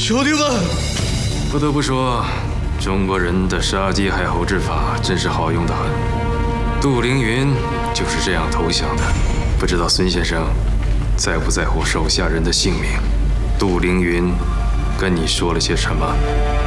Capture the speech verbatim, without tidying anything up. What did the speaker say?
兄弟们， 不得不说，中国人的杀鸡害猴之法真是好用的很。杜凌云就是这样投降的。不知道孙先生在不在乎手下人的性命？杜凌云跟你说了些什么？